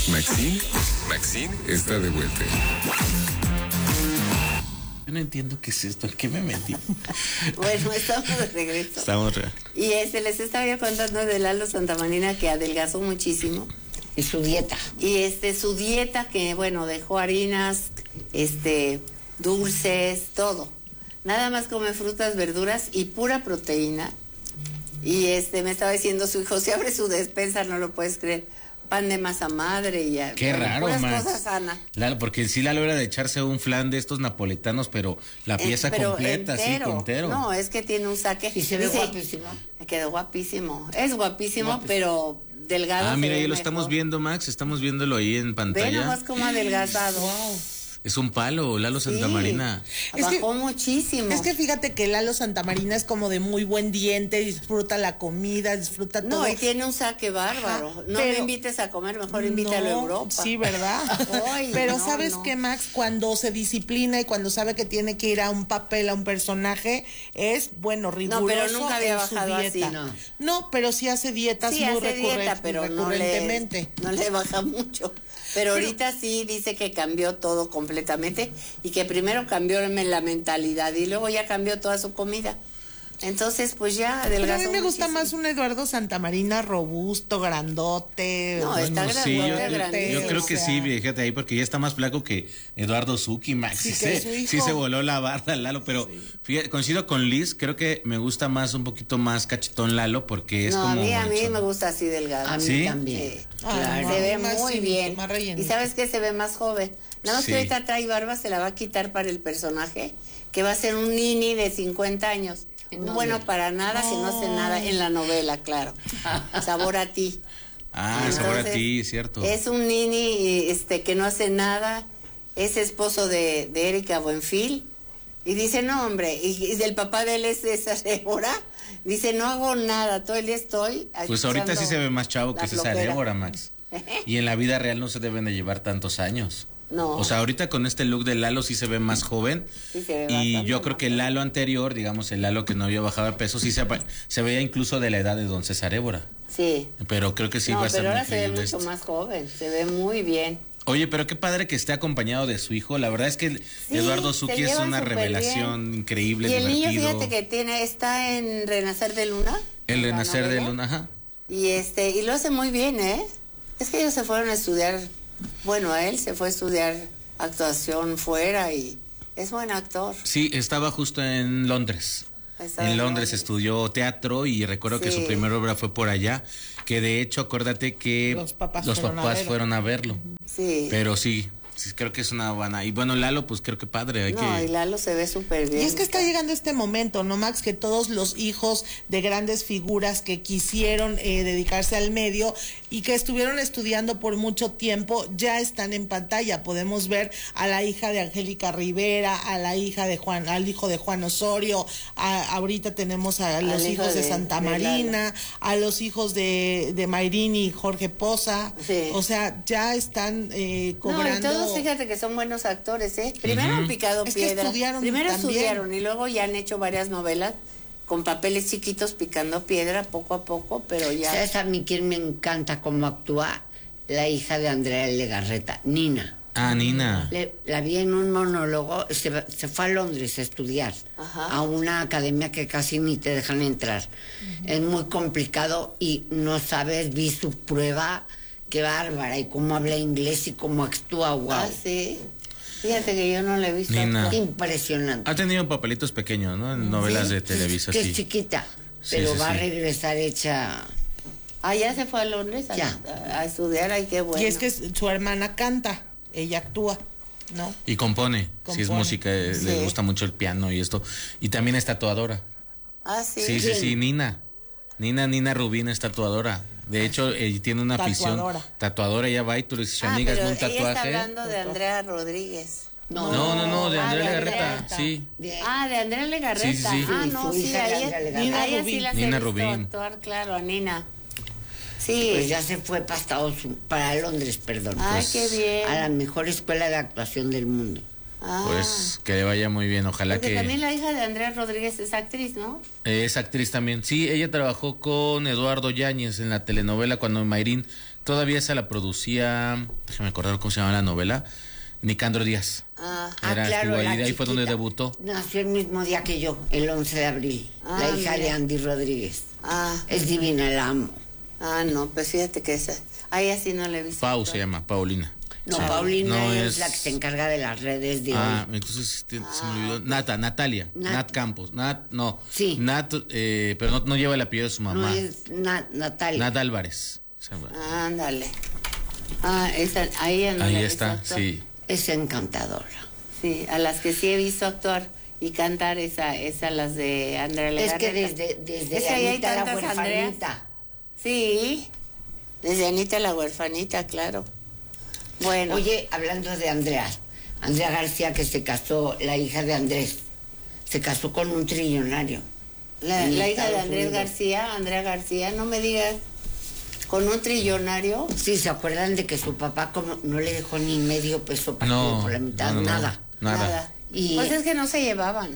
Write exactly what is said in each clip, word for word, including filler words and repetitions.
Maxine, Maxine está de vuelta. Yo no entiendo qué es esto, ¿en qué me metí? Bueno, estamos de regreso. Estamos re... Y este, les estaba yo contando de Lalo Santamarina, que adelgazó muchísimo. Y su dieta. Y este, su dieta, que bueno, dejó harinas, este, dulces, todo. Nada más come frutas, verduras y pura proteína. Y este, me estaba diciendo su hijo, si abre su despensa, no lo puedes creer. Pan de masa madre y ya. Qué bueno, raro, puras Max. cosas sanas. Lalo, porque sí Lalo era de echarse un flan de estos napoletanos, pero la pieza Eh, pero completa, entero. sí, entero. No, es que tiene un saque. Y se ve Dice, guapísimo. Me quedó guapísimo. Es guapísimo, Guapísimo. pero delgado. Ah, se mira, ve ahí lo mejor. estamos viendo, Max, estamos viéndolo ahí en Ve pantalla. nomás como adelgazado. Es un palo, Lalo Santamarina. Sí, bajó muchísimo. Es que fíjate que Lalo Santamarina es como de muy buen diente, disfruta la comida, disfruta todo. No, y tiene un saque bárbaro. Ajá, no pero- me invites a comer, mejor invítalo No, a Europa. Sí, ¿verdad? Ay, pero no, ¿sabes no. qué, Max? Cuando se disciplina y cuando sabe que tiene que ir a un papel, a un personaje, es, bueno, riguroso. No, pero nunca había en su bajado dieta. así. No. No, pero sí hace dietas Sí, muy hace recurre- dieta, pero no le, recurrentemente. no le baja mucho. Pero ahorita sí dice que cambió todo completamente y que primero cambió la mentalidad y luego ya cambió toda su comida. Entonces, pues ya Pero a adelgazó mí me gusta muchísimo. más un Eduardo Santamarina robusto, grandote. No, está Bueno, sí, yo, grandote, yo- grandísimo. yo creo que o sea. sí, fíjate ahí, porque ya está más flaco que Eduardo Zucchi, Max. Sí, Sí, que se, su hijo. sí se voló la barda, Lalo, pero fíjate, coincido con Liz, creo que me gusta más, un poquito más cachetón Lalo, porque es no, como... a mí, a mí hecho- me gusta así delgado. A mí ¿Sí? también. Sí. Ah, no, Se ve más muy finito, bien. más rellenito. Y sabes que se ve más joven. Nada más Sí. que ahorita trae barba, se la va a quitar para el personaje, que va a ser un nini de cincuenta años. ¿En Un dónde? bueno para nada, que no hace nada en la novela, claro. Sabor a ti. Ah, sabor a Entonces, ti, cierto. Es un nini este, que no hace nada, es esposo de, de Erika Buenfil. Y dice, no, hombre, y, y el papá de él es de esa Débora. Dice, no hago nada, todo el día estoy. Pues ahorita sí se ve más chavo la que César flojera. Débora, Max. Y en la vida real no se deben de llevar tantos años. No. O sea, ahorita con este look de Lalo sí se ve más joven. Sí se ve y bastante yo creo más que el joven. Lalo anterior, digamos, el Lalo que no había bajado de peso, sí se, apa- se veía incluso de la edad de don César Débora. Sí. Pero creo que sí no, va a ser pero muy ahora se ve creíble mucho esto. más joven, se ve muy bien. Oye, pero qué padre que esté acompañado de su hijo. La verdad es que Sí, Eduardo se Zucchi es llevan una súper revelación bien. increíble, Y el niño, divertido. fíjate que tiene, está en Renacer de Luna. El la renacer de novela, Luna, ajá. Y este, y lo hace muy bien, ¿eh? Es que ellos se fueron a estudiar, bueno, a él se fue a estudiar actuación fuera y es buen actor. Sí, estaba justo en Londres. Estaba en en Londres Londres. estudió teatro y recuerdo que Sí. su primera obra fue por allá, que de hecho acuérdate que Los papás los fueron a papás verlo. fueron a verlo. Sí. Pero sí, sí, creo que es una buena. Y bueno, Lalo, pues creo que padre. Hay no, que... y Lalo se ve súper bien. Y es que está llegando este momento, ¿no, Max? Que todos los hijos de grandes figuras que quisieron eh, dedicarse al medio y que estuvieron estudiando por mucho tiempo ya están en pantalla. Podemos ver a la hija de Angélica Rivera, a la hija de Juan, al hijo de Juan Osorio, a- ahorita tenemos a los hijo hijos de, de- Santa de Marina, a los hijos de, de Mayrín y Jorge Poza. Sí. O sea, ya están eh, No, cobrando. y todos fíjate que son buenos actores, ¿eh? Primero han picado Es que piedra. estudiaron Primero también. estudiaron y luego ya han hecho varias novelas con papeles chiquitos picando piedra poco a poco, pero ya. ¿Sabes a mí quién me encanta cómo actúa? La hija de Andrea Legarreta, Nina. Ah, Nina. Le- la vi en un monólogo, se, va- se fue a Londres a estudiar, Ajá. a una academia que casi ni te dejan entrar. Es muy complicado y no sabes, vi su prueba, qué bárbara, y cómo habla inglés y cómo actúa, wow. Ah, sí. Fíjate que yo no le he visto. Nina. actuar. Impresionante. Ha tenido papelitos pequeños, ¿no? En novelas de Televisa, Que sí. es chiquita, Sí, pero sí, va a sí. regresar hecha... Ah, ya se fue a Londres a, Ya. a- a estudiar, ay, qué bueno. Y es que su hermana canta, ella actúa, ¿no? Y compone. Si es Compone. música, eh, Sí. le gusta mucho el piano y esto. Y también es tatuadora. Ah, sí. Sí, sí, sí, Nina. Nina, Nina Rubín es tatuadora. De hecho, ella tiene una afición Tatuadora. tatuadora. Ella va y tú le dices, Ah, amiga, pero hazme un ella está tatuaje. hablando de Andrea Rodríguez. No, no, no, de Ah, Andrea de Legarreta. Andrea. Sí. Bien. Ah, de Andrea Legarreta. Sí, sí, sí. Ah, Sí, no, su sí, hija a de ella, Andrea Legarreta. a ella sí Rubín. las Nina he visto Rubín. actuar, claro, a Nina. Sí. Pues ya se fue para Estados Unidos, para Londres, perdón. Ay, Pues, qué bien. a la mejor escuela de actuación del mundo. Ah, Pues que le vaya muy bien. Ojalá porque que... también la hija de Andrea Rodríguez es actriz, ¿no? Eh, Es actriz también. Sí, ella trabajó con Eduardo Yáñez en la telenovela cuando Mayrín todavía esa la producía, déjame acordar cómo se llama la novela, Nicandro Díaz. Ah, Era, ah, claro, estuvo ahí, la de ahí fue donde chiquita. debutó. Nació el mismo día que yo, el once de abril. Ah, la hija mira. de Andy Rodríguez. ah, Es divina, la amo. ah, no, pues fíjate que esa, ahí así no le he visto. Pau se llama, Paulina. No, Sí. Paulina No, es... es- la que se encarga de las redes de Ah, hoy. entonces este, se me olvidó. Nata, Natalia, Nat. Nat, Campos, Nat, no. Sí. Nat, eh, pero no, no lleva el apellido de su No mamá. es Na- Natalia. Nat Álvarez. Se llama. Ándale. Ah, esa, ahí ya no Ahí la he visto está, actuar. sí. Es encantadora. Sí, a las que sí he visto actuar y cantar, esa, esa las de Andrea Es Legarreta. que desde, desde Es que ahí hay Anita la tantas Andreas. huerfanita. Sí, desde Anita la huerfanita, claro. Bueno, Oye, hablando de Andrea, Andrea García que se casó, la hija de Andrés, se casó con un trillonario. la, en la hija de Estados Andrés Unidos. García, Andrea García, no me digas, con un trillonario. Sí, ¿se acuerdan de que su papá como no le dejó ni medio peso para No, por la mitad? no, no, no. Nada. Nada. Y- Pues es que no se llevaban.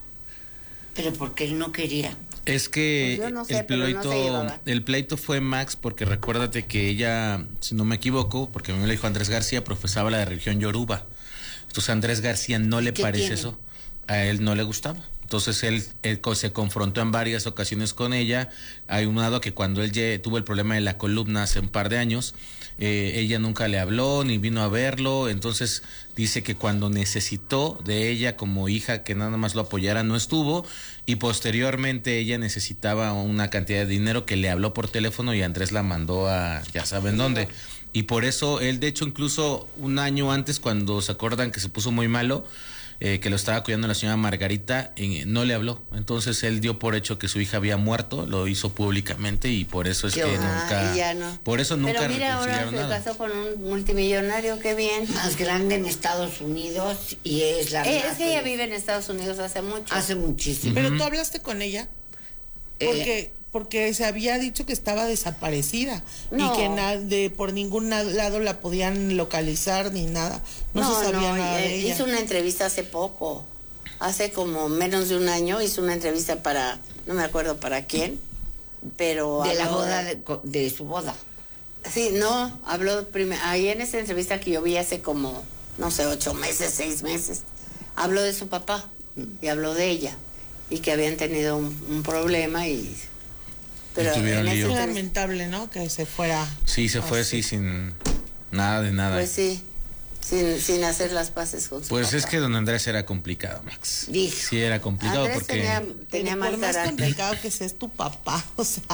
Pero porque él no quería. Es que Pues yo no sé, el pero no se pleito, llevaban. el pleito fue Max, porque recuérdate que ella, si no me equivoco, porque a mí me lo dijo Andrés García, profesaba la religión yoruba. Entonces a Andrés García no le ¿Qué parece tiene? eso, a él no le gustaba. Entonces él, él co- se confrontó en varias ocasiones con ella. Hay un lado que cuando él lle- tuvo el problema de la columna hace un par de años, eh, ella nunca le habló ni vino a verlo. Entonces dice que cuando necesitó de ella como hija que nada más lo apoyara no estuvo, y posteriormente ella necesitaba una cantidad de dinero que le habló por teléfono y Andrés la mandó a ya saben dónde. Y por eso él, de hecho, incluso un año antes, cuando se acuerdan que se puso muy malo, eh, que lo estaba cuidando la señora Margarita, eh, no le habló. Entonces él dio por hecho que su hija había muerto, lo hizo públicamente y por eso es Qué que horror. nunca... Ah, y ya no. Por eso nunca Pero mira, ahora reconciliaron se nada. casó con un multimillonario, qué bien. Más grande en Estados Unidos y es la Eh, más es que ella feliz. vive en Estados Unidos hace mucho. Hace muchísimo. Pero tú hablaste con ella. Eh, Porque, porque se había dicho que estaba desaparecida No. y que na- de, por ningún na- lado la podían localizar ni nada. No, No, se sabía no, nada eh, de ella. hizo una entrevista hace poco, hace como menos de un año, hizo una entrevista para, no me acuerdo para quién, pero... de la habló- boda, de, co- de su boda. Sí, no, habló primero, ahí en esa entrevista que yo vi hace como, no sé, ocho meses, seis meses, habló de su papá y habló de ella y que habían tenido un, un problema y... Pero tuvieron en esa lío. Qué entrevista- lamentable, ¿no? Que se fuera. Sí, se fue así. así sin nada de nada. Pues sí, sin, sin hacer las paces con su Pues es papá. que don Andrés era complicado, Max. Dijo. Sí, era complicado Andrés porque... tenía, Pero tenía mal por más carácter. complicado que sea, es tu papá, o sea.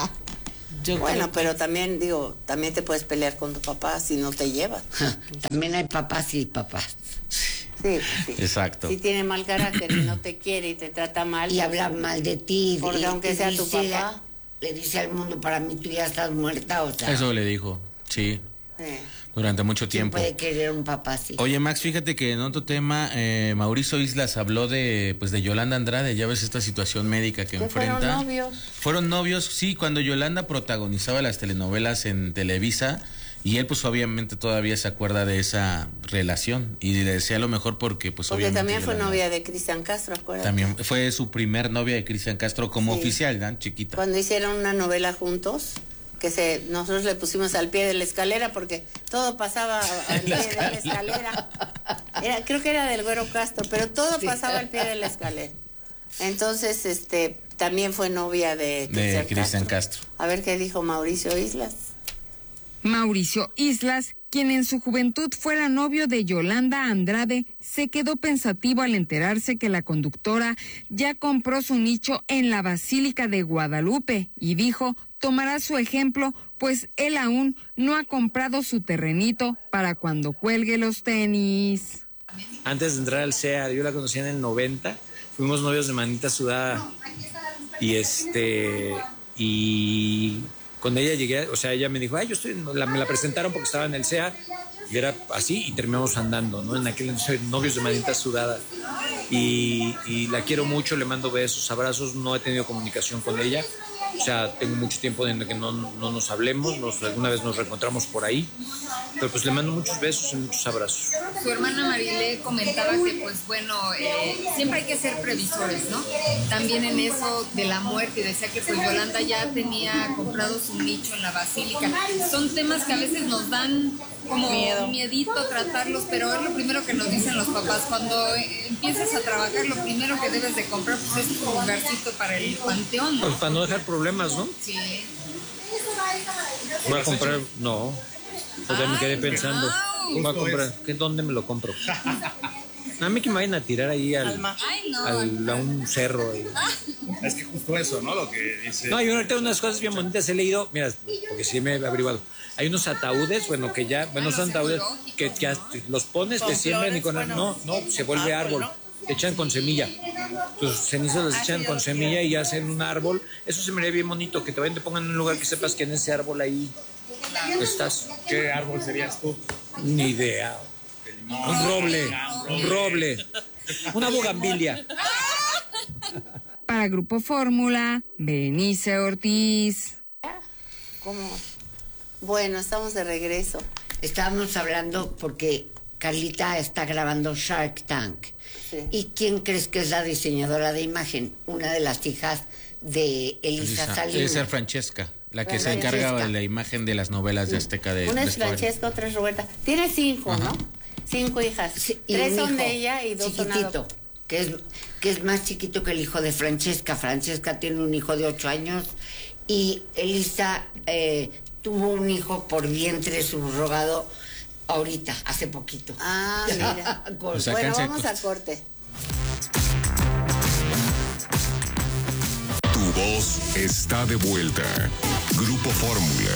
Yo Bueno, creo- pero también digo, también te puedes pelear con tu papá si no te llevas. También hay papás y papás. Sí, pues sí. Exacto. Si tiene mal carácter y no te quiere y te trata mal. Y pues, habla mal de ti. Porque y- aunque y sea tu dice- papá. Le dice al mundo, para mí tú ya estás muerta, o sea. Eso le dijo, sí, sí. durante mucho ¿Quién tiempo. puede querer un papá así? Oye, Max, fíjate que en otro tema, eh, Mauricio Islas habló de, pues, de Yolanda Andrade. Ya ves esta situación médica que Que enfrenta. fueron novios. Fueron novios, sí, cuando Yolanda protagonizaba las telenovelas en Televisa. Y él, pues, obviamente todavía se acuerda de esa relación. Y le decía lo mejor porque, pues, Porque obviamente. también fue Yolanda- novia de Cristian Castro, acuérdate. También fue su primer novia de Cristian Castro como Sí. oficial, ¿no? Chiquita. Cuando hicieron una novela juntos, que se nosotros le pusimos al pie de la escalera porque todo pasaba al pie de la escalera. Era, creo que era del Güero Castro, pero todo Sí. pasaba al pie de la escalera. Entonces, este, también fue novia de De Cristian Castro. A ver qué dijo Mauricio Islas. Mauricio Islas, quien en su juventud fuera novio de Yolanda Andrade, se quedó pensativo al enterarse que la conductora ya compró su nicho en la Basílica de Guadalupe y dijo tomará su ejemplo, pues él aún no ha comprado su terrenito para cuando cuelgue los tenis. Antes de entrar al C E A, yo la conocí en el noventa, fuimos novios de manita sudada y este y con ella llegué, o sea, ella me dijo, ay, yo estoy, la, me la presentaron porque estaba en el C E A y era así y terminamos andando, ¿no? En aquel entonces novios de manita sudada y, y la quiero mucho, le mando besos, abrazos, no he tenido comunicación con ella, O sea, tengo mucho tiempo de que no, no nos hablemos, nos, alguna vez nos reencontramos por ahí, pero pues le mando muchos besos y muchos abrazos. Su hermana Marilé comentaba que pues bueno, eh, siempre hay que ser previsores, ¿no? También en eso de la muerte, decía que pues Yolanda ya tenía comprado su nicho en la basílica. Son temas que a veces nos dan como Miedo. miedito tratarlos, pero es lo primero que nos dicen los papás. Cuando eh, empiezas a trabajar, lo primero que debes de comprar pues, es tu lugarcito para el panteón, ¿no? Pues para no dejar problemas, ¿no? Sí. Voy a comprar, no. O sea, me quedé pensando. Wow. Voy a comprar, ¿qué, ¿dónde me lo compro? A mí que me vayan a tirar ahí al, Ay, no. al, a un cerro. Ahí. Es que justo eso, ¿no? Lo que dice... No, yo ahorita unas cosas bien bonitas he leído, mira, porque sí me he averiguado. Hay unos ataúdes, bueno, que ya, bueno, son ataúdes que ya los pones, te siembran y con... No, no, se vuelve árbol. Te echan con semilla. Tus cenizas las echan con semilla y hacen un árbol. Eso se me ve bien bonito, que te vayan, te pongan en un lugar que sepas que en ese árbol ahí estás. ¿Qué árbol serías tú? Ni idea. Un roble, un roble. Una bugambilia. Para Grupo Fórmula, Berenice Ortiz. ¿Cómo? Bueno, estamos de regreso. Estábamos hablando porque Carlita está grabando Shark Tank. Sí. ¿Y quién crees que es la diseñadora de imagen? Una de las hijas de Elisa, Elisa Salinas. Esa es Francesca, la que se encarga de la imagen de las novelas de Azteca. De, Una es Francesca, otra es Roberta. Tiene cinco, Ajá. ¿no? Cinco hijas. Sí, Tres son de ella y dos son adoptados. Que es, que es más chiquito que el hijo de Francesca. Francesca tiene un hijo de ocho años y Elisa eh, tuvo un hijo por vientre subrogado ahorita, hace poquito. Ah, mira. O sea, bueno, vamos a corte. Tu voz está de vuelta. Grupo Fórmula.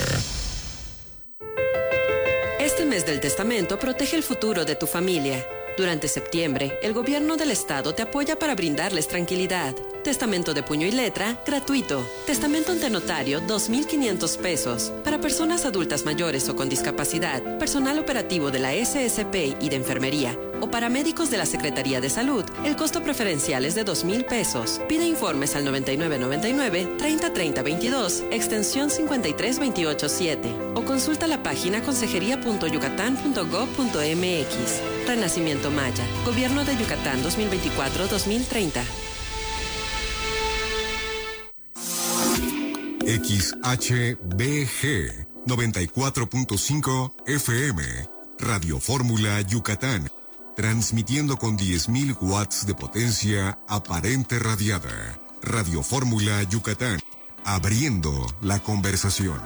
Este mes del testamento protege el futuro de tu familia. Durante septiembre, el gobierno del estado te apoya para brindarles tranquilidad. Testamento de puño y letra, gratuito. Testamento ante notario, dos mil quinientos pesos. Para personas adultas mayores o con discapacidad, personal operativo de la S S P y de enfermería, o paramédicos de la Secretaría de Salud, el costo preferencial es de dos mil pesos. Pide informes al noventa y nueve noventa y nueve, treinta treinta veintidós, extensión cincuenta y tres veintiocho siete. O consulta la página consejería punto yucatán punto gob punto m x. Renacimiento Maya. Gobierno de Yucatán dos mil veinticuatro a dos mil treinta. X H B G noventa y cuatro punto cinco F M. Radio Fórmula Yucatán. Transmitiendo con diez mil watts de potencia aparente radiada. Radio Fórmula Yucatán. Abriendo la conversación.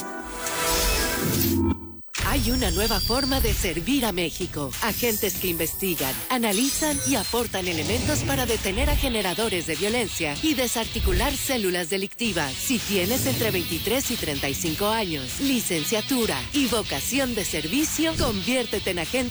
Hay una nueva forma de servir a México. Agentes que investigan, analizan y aportan elementos para detener a generadores de violencia y desarticular células delictivas. Si tienes entre veintitrés y treinta y cinco años, licenciatura y vocación de servicio, conviértete en agente